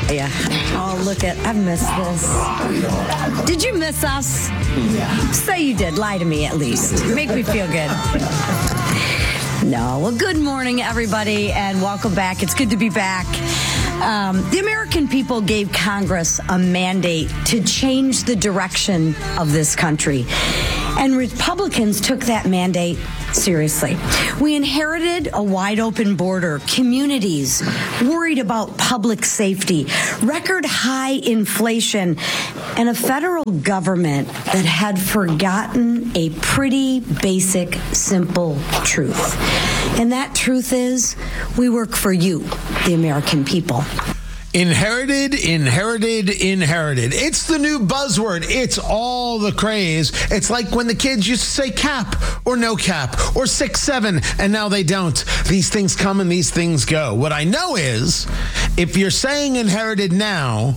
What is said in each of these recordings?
Yeah. Oh, look at, I've missed this. Did you miss us? Yeah. Say you did. Lie to me at least. Make me feel good. No. Well, good morning, everybody, and welcome back. It's good to be back. The American people gave Congress a mandate to change the direction of this country. And Republicans took that mandate seriously. We inherited a wide open border, communities worried about public safety, record high inflation, and a federal government that had forgotten a pretty basic, simple truth. And that truth is we work for you, the American people. Inherited. It's the new buzzword. It's all the craze. It's like when the kids used to say cap or no cap or 6-7, and now they don't. These things come and these things go. What I know is if you're saying inherited now,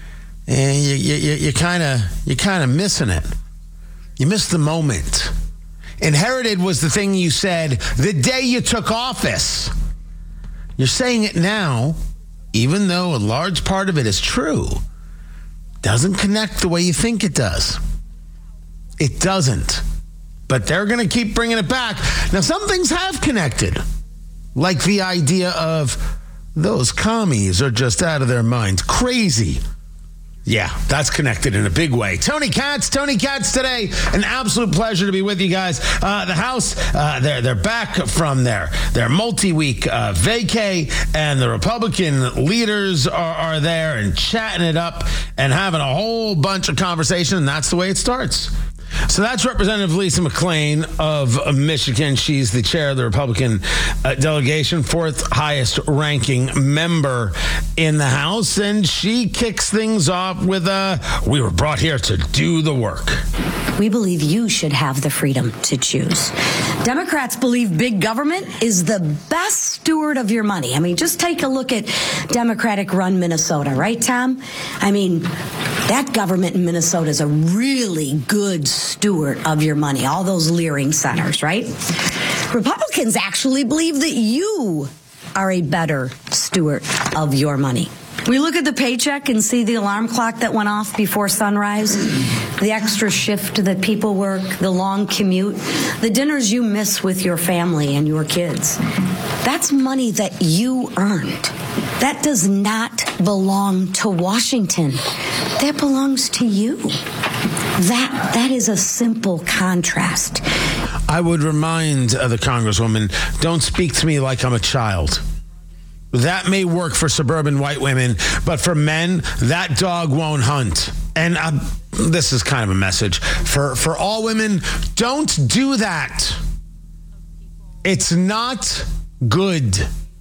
you're kind of missing it. You missed the moment. Inherited was the thing you said the day you took office. You're saying it now, even though a large part of it is true, doesn't connect the way you think it does. It doesn't. But they're going to keep bringing it back. Now, some things have connected, like the idea of those commies are just out of their minds. Crazy. Yeah, that's connected in a big way. Tony Katz today. An absolute pleasure to be with you guys. The House, they're back from their multi-week vacay, and the Republican leaders are there and chatting it up and having a whole bunch of conversation, and that's the way it starts. So that's Representative Lisa McClain of Michigan. She's the chair of the Republican delegation, fourth highest ranking member in the House. And she kicks things off with we were brought here to do the work. We believe you should have the freedom to choose. Democrats believe big government is the best steward of your money. I mean, just take a look at Democratic-run Minnesota, right, Tom? I mean, that government in Minnesota is a really good steward of your money, all those Leering centers, right? Republicans actually believe that you are a better steward of your money. We look at the paycheck and see the alarm clock that went off before sunrise, the extra shift that people work, the long commute, the dinners you miss with your family and your kids. That's money that you earned. That does not belong to Washington. That belongs to you. That is a simple contrast. I would remind the Congresswoman, don't speak to me like I'm a child. That may work for suburban white women, but for men, that dog won't hunt. And this is kind of a message for all women. Don't do that. It's not good.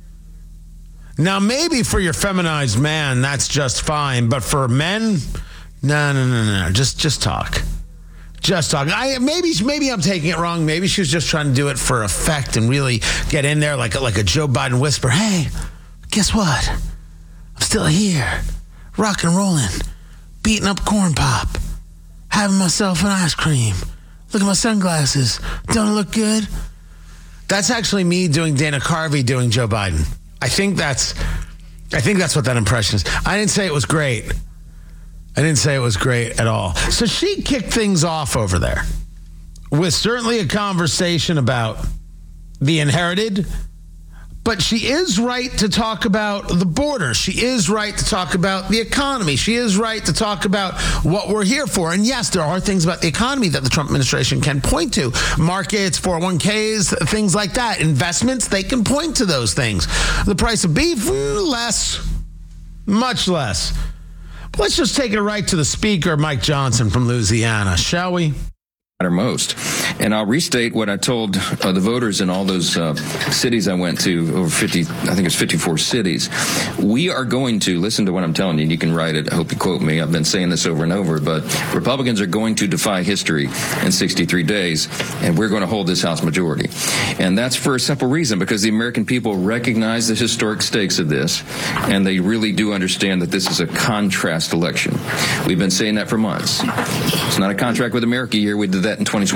Now, maybe for your feminized man, that's just fine. But for men, no. Just talk. Just talk. Maybe I'm taking it wrong. Maybe she was just trying to do it for effect and really get in there like a Joe Biden whisper. Hey, guess what? I'm still here, rock and rolling, beating up corn pop, having myself an ice cream. Look at my sunglasses. Don't it look good? That's actually me doing Dana Carvey doing Joe Biden. I think that's what that impression is. I didn't say it was great. I didn't say it was great at all. So she kicked things off over there with certainly a conversation about the inherited, but she is right to talk about the border. She is right to talk about the economy. She is right to talk about what we're here for. And yes, there are things about the economy that the Trump administration can point to. Markets, 401ks, things like that. Investments, they can point to those things. The price of beef, less, much less. But let's just take it right to the speaker, Mike Johnson from Louisiana, shall we? Most. And I'll restate what I told the voters in all those cities I went to, over 50, I think it's 54 cities. We are going to, listen to what I'm telling you, and you can write it, I hope you quote me, I've been saying this over and over, but Republicans are going to defy history in 63 days, and we're going to hold this House majority. And that's for a simple reason, because the American people recognize the historic stakes of this, and they really do understand that this is a contrast election. We've been saying that for months. It's not a contract with America year. We did that in 2024.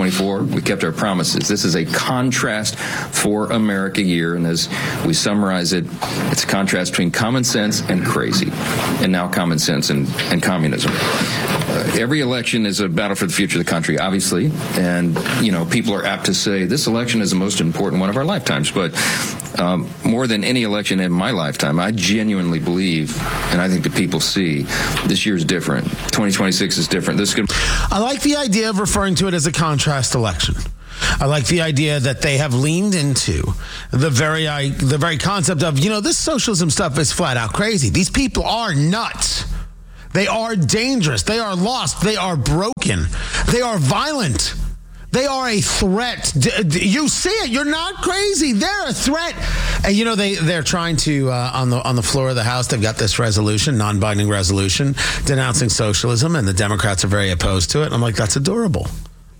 We kept our promises. This is a contrast for America year, and as we summarize it, it's a contrast between common sense and crazy, and now common sense and communism. Every election is a battle for the future of the country, obviously, and people are apt to say this election is the most important one of our lifetimes, but more than any election in my lifetime, I genuinely believe, and I think the people see, this year is different. 2026 is different. I like the idea of referring to it as a contrast election. I like the idea that they have leaned into the very concept of, this socialism stuff is flat out crazy. These people are nuts. They are dangerous. They are lost. They are broken. They are violent. They are a threat. You see it. You're not crazy. They're a threat. And they're trying to on the floor of the House. They've got this resolution, non-binding resolution, denouncing socialism, and the Democrats are very opposed to it. And I'm like, that's adorable.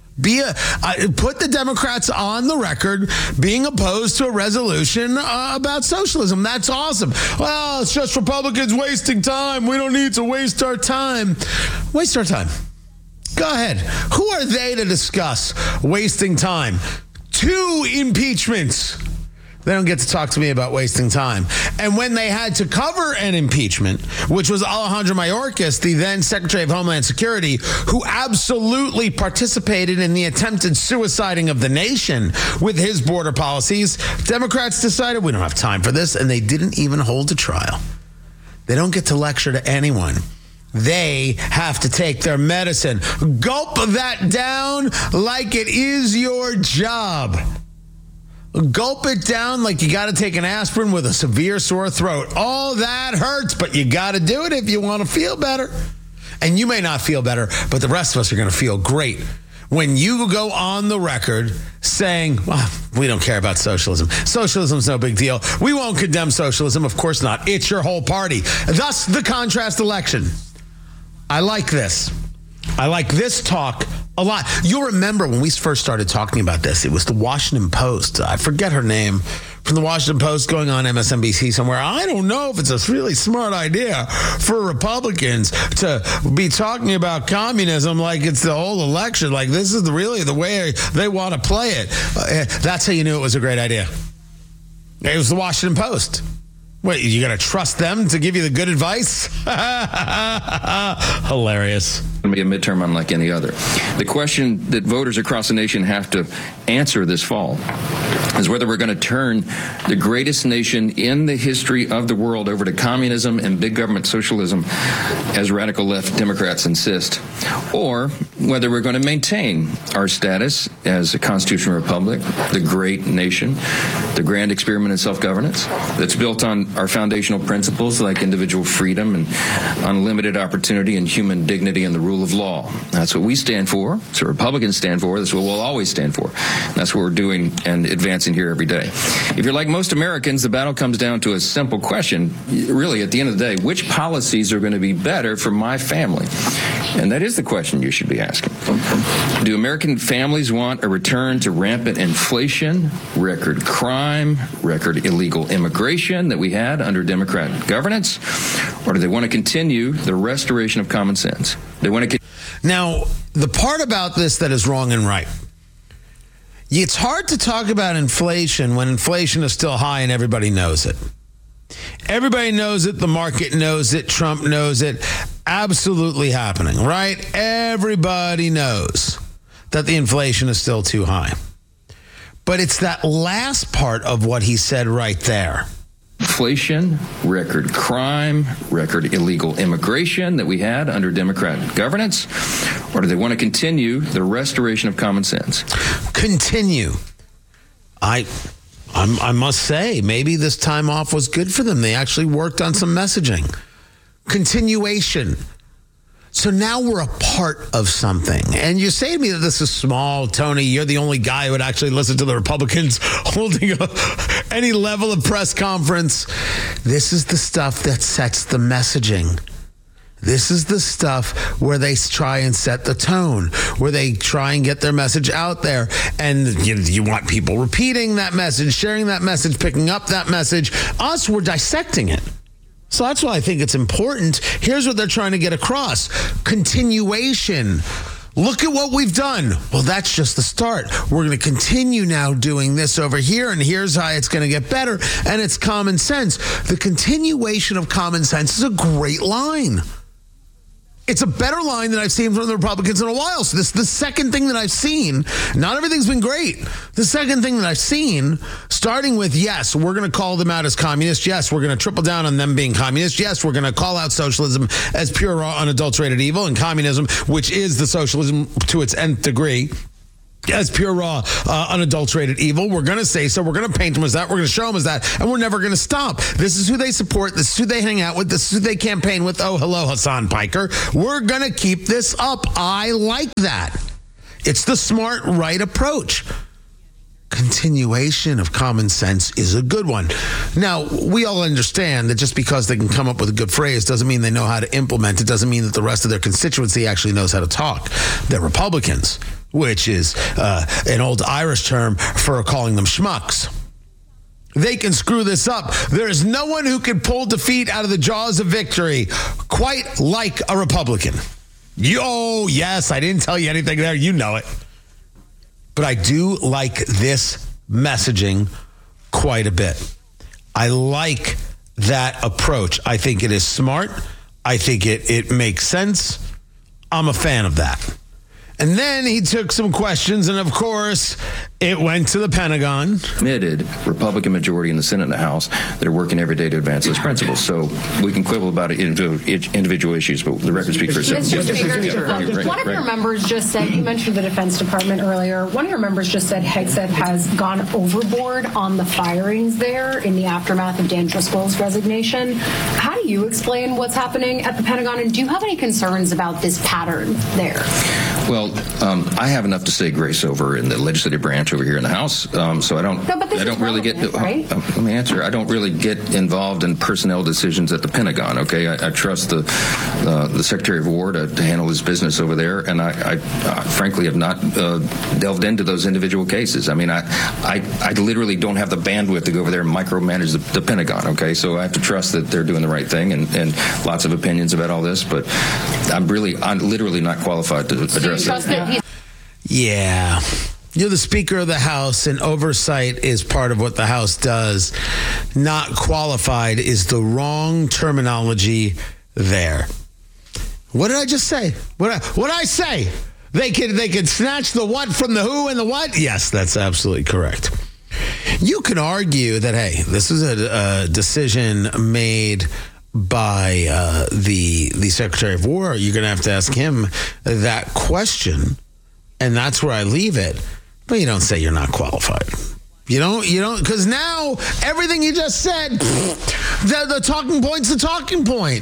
Put the Democrats on the record being opposed to a resolution about socialism. That's awesome. Well, it's just Republicans wasting time. We don't need to waste our time. Waste our time. Go ahead. Who are they to discuss wasting time? 2 impeachments. They don't get to talk to me about wasting time. And when they had to cover an impeachment, which was Alejandro Mayorkas, the then Secretary of Homeland Security, who absolutely participated in the attempted suiciding of the nation with his border policies, Democrats decided we don't have time for this, and they didn't even hold a trial. They don't get to lecture to anyone. They have to take their medicine. Gulp that down like it is your job. Gulp it down like you got to take an aspirin with a severe sore throat. Oh, that hurts, but you got to do it if you want to feel better. And you may not feel better, but the rest of us are going to feel great when you go on the record saying, well, we don't care about socialism. Socialism's no big deal. We won't condemn socialism. Of course not. It's your whole party. Thus, the contrast election. I like this. I like this talk a lot. You'll remember when we first started talking about this, it was the Washington Post. I forget her name. From the Washington Post going on MSNBC somewhere. I don't know if it's a really smart idea for Republicans to be talking about communism like it's the whole election. Like this is really the way they want to play it. That's how you knew it was a great idea. It was the Washington Post. Wait, you got to trust them to give you the good advice? Hilarious. Going to be a midterm unlike any other. The question that voters across the nation have to answer this fall is whether we're going to turn the greatest nation in the history of the world over to communism and big government socialism, as radical left Democrats insist, or whether we're going to maintain our status as a constitutional republic, the great nation, the grand experiment in self-governance that's built on our foundational principles like individual freedom and unlimited opportunity and human dignity and the rule of law. That's what we stand for. That's what Republicans stand for. That's what we'll always stand for. That's what we're doing and advancing here every day. If you're like most Americans, the battle comes down to a simple question. Really, at the end of the day, which policies are going to be better for my family? And that is the question you should be asking. Do American families want a return to rampant inflation, record crime, record illegal immigration that we had under Democrat governance? Or do they want to continue the restoration of common sense? They want to. Now, the part about this that is wrong and right. It's hard to talk about inflation when inflation is still high and everybody knows it. Everybody knows it. The market knows it. Trump knows it. Absolutely happening, right? Everybody knows that the inflation is still too high. But it's that last part of what he said right there. Inflation, record crime, record illegal immigration that we had under Democrat governance, or do they want to continue the restoration of common sense? Continue. I must say, maybe this time off was good for them. They actually worked on some messaging. Continuation. So now we're a part of something. And you say to me that this is small, Tony, you're the only guy who would actually listen to the Republicans holding any level of press conference. This is the stuff that sets the messaging. This is the stuff where they try and set the tone, where they try and get their message out there. And you want people repeating that message, sharing that message, picking up that message. Us, we're dissecting it. So that's why I think it's important. Here's what they're trying to get across. Continuation. Look at what we've done. Well, that's just the start. We're going to continue now doing this over here, and here's how it's going to get better. And it's common sense. The continuation of common sense is a great line. It's a better line than I've seen from the Republicans in a while. So this is the second thing that I've seen. Not everything's been great. The second thing that I've seen, starting with, yes, we're going to call them out as communists. Yes, we're going to triple down on them being communists. Yes, we're going to call out socialism as pure, raw, unadulterated evil, and communism, which is the socialism to its nth degree, as pure, raw, unadulterated evil. We're going to say so. We're going to paint them as that. We're going to show them as that. And we're never going to stop. This is who they support. This is who they hang out with. This is who they campaign with. Oh, hello, Hassan Piker. We're going to keep this up. I like that. It's the smart, right approach. Continuation of common sense is a good one. Now, we all understand that just because they can come up with a good phrase doesn't mean they know how to implement it. Doesn't mean that the rest of their constituency actually knows how to talk. They're Republicans, which is an old Irish term for calling them schmucks. They can screw this up. There is no one who can pull defeat out of the jaws of victory quite like a Republican. Oh, yes, I didn't tell you anything there. You know it. But I do like this messaging quite a bit. I like that approach. I think it is smart. I think it makes sense. I'm a fan of that. And then he took some questions, and of course, it went to the Pentagon. Committed Republican majority in the Senate and the House that are working every day to advance those principles. So we can quibble about individual issues, but the record speaks for itself. One of your members just said, you mentioned the Defense Department earlier, one of your members just said Hegseth has gone overboard on the firings there in the aftermath of Dan Driscoll's resignation. How do you explain what's happening at the Pentagon, and do you have any concerns about this pattern there? Well, I have enough to say grace over in the legislative branch over here in the House, so I don't really get. Right? Let me answer. I don't really get involved in personnel decisions at the Pentagon. Okay, I trust the Secretary of War to handle his business over there, and I frankly have not delved into those individual cases. I mean, I literally don't have the bandwidth to go over there and micromanage the Pentagon. Okay, so I have to trust that they're doing the right thing, and lots of opinions about all this, but I'm literally not qualified to address. Yeah. You're the Speaker of the House, and oversight is part of what the House does. Not qualified is the wrong terminology there. What did I just say? What did I say? They could snatch the what from the who and the what? Yes, that's absolutely correct. You can argue that, hey, this is a decision made by the Secretary of War. You're going to have to ask him that question, and that's where I leave it. But you don't say you're not qualified. You don't, because now everything you just said, the talking point's the talking point.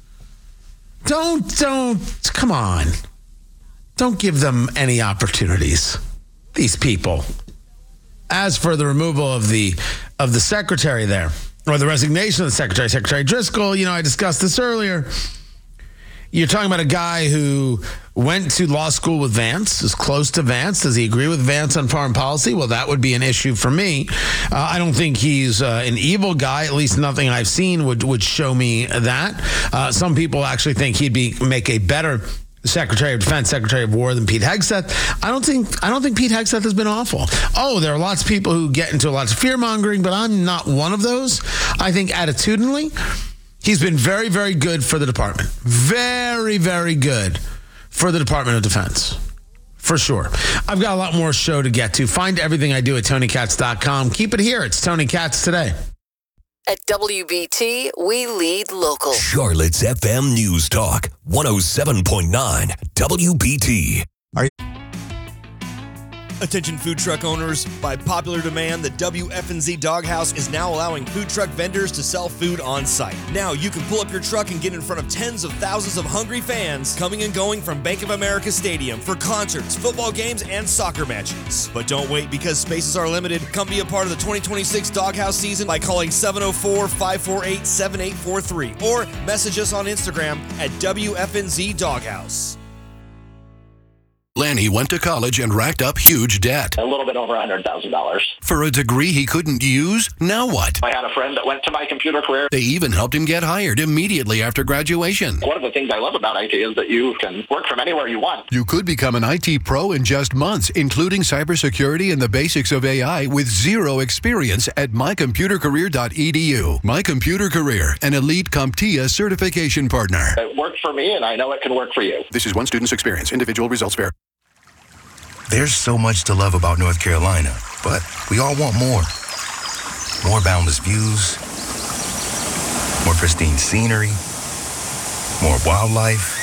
Come on. Don't give them any opportunities, these people. As for the removal of the secretary there, or the resignation of the secretary, Secretary Driscoll, I discussed this earlier. You're talking about a guy who went to law school with Vance, is close to Vance. Does he agree with Vance on foreign policy? Well, that would be an issue for me. I don't think he's an evil guy. At least nothing I've seen would show me that. Some people actually think he'd make a better Secretary of Defense, Secretary of War than Pete Hegseth. I don't think Pete Hegseth has been awful. Oh, there are lots of people who get into lots of fear-mongering, but I'm not one of those. I think attitudinally, he's been very, very good for the department. Very, very good for the Department of Defense. For sure. I've got a lot more show to get to. Find everything I do at TonyKatz.com. Keep it here. It's Tony Katz Today. At WBT, we lead local. Charlotte's FM News Talk, 107.9 WBT. Attention food truck owners, by popular demand, the WFNZ Doghouse is now allowing food truck vendors to sell food on site. Now you can pull up your truck and get in front of tens of thousands of hungry fans coming and going from Bank of America Stadium for concerts, football games, and soccer matches. But don't wait, because spaces are limited. Come be a part of the 2026 Doghouse season by calling 704-548-7843 or message us on Instagram at WFNZ Doghouse. Lanny went to college and racked up huge debt. A little bit over $100,000. For a degree he couldn't use, now what? I had a friend that went to My Computer Career. They even helped him get hired immediately after graduation. One of the things I love about IT is that you can work from anywhere you want. You could become an IT pro in just months, including cybersecurity and the basics of AI with zero experience at mycomputercareer.edu. My Computer Career, an elite CompTIA certification partner. It worked for me, and I know it can work for you. This is one student's experience. Individual results vary. There's so much to love about North Carolina, but we all want more. More boundless views, more pristine scenery, more wildlife,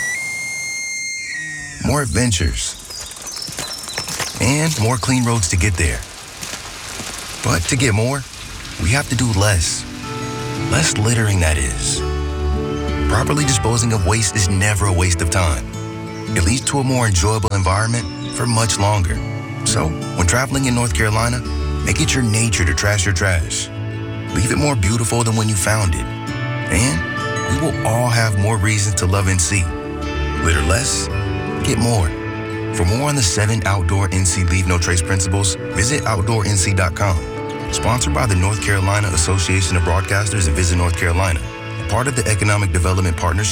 more adventures, and more clean roads to get there. But to get more, we have to do less. Less littering, that is. Properly disposing of waste is never a waste of time. It leads to a more enjoyable environment for much longer. So, when traveling in North Carolina, make it your nature to trash your trash. Leave it more beautiful than when you found it. And we will all have more reasons to love NC. Litter less, get more. For more on the 7 outdoor NC Leave No Trace principles, visit OutdoorNC.com. Sponsored by the North Carolina Association of Broadcasters and Visit North Carolina, part of the Economic Development Partnership